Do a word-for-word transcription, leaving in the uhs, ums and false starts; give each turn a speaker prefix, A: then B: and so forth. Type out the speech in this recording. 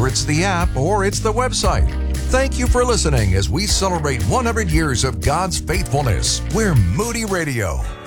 A: whether it's the app or it's the website. Thank you for listening as we celebrate one hundred years of God's faithfulness. We're Moody Radio.